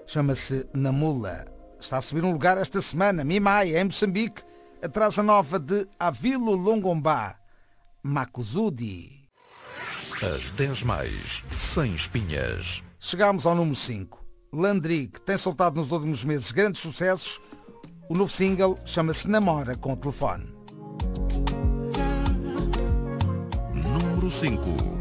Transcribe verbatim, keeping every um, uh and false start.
chama-se Namula. Está a subir um lugar esta semana. Mimai, em Moçambique, atrás a nova de Avilo Longombá, Makuzudi. As dez mais, sem espinhas. Chegámos ao número cinco. Landry, que tem soltado nos últimos meses grandes sucessos. O novo single chama-se Namora com o Telefone. Número cinco.